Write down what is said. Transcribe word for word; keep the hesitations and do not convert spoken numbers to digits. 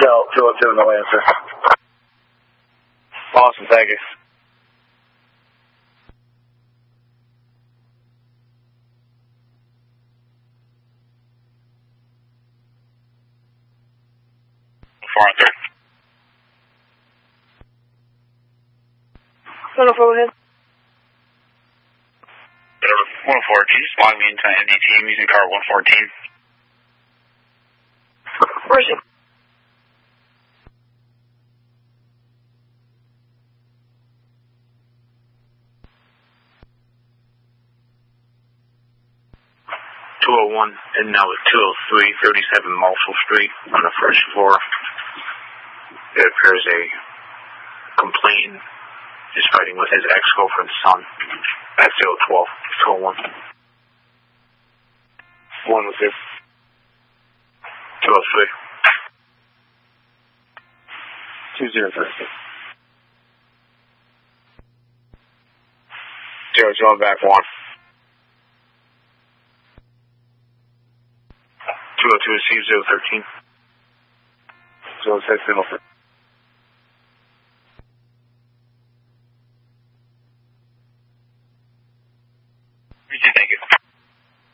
Hotel two oh two, no answer. Awesome, thank you. Four and third. one oh four, go ahead. one oh four, can you just log me into N D T? I'm using car one fourteen. Where is it? two oh one and now at two oh three, thirty-seven Marshall Street on the first floor. There appears a complainant is fighting with his ex-girlfriend's son at zero twelve, two oh one. One with this. two oh three. two zero three. Zero, zero, back one. two oh two, C zero thirteen. zero six, zero three.